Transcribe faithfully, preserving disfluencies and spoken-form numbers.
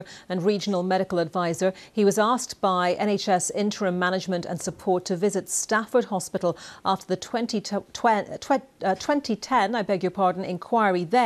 and regional medical advisor. He was asked by N H S interim management and support to visit Stafford Hospital after the twenty ten, I beg your pardon, inquiry there.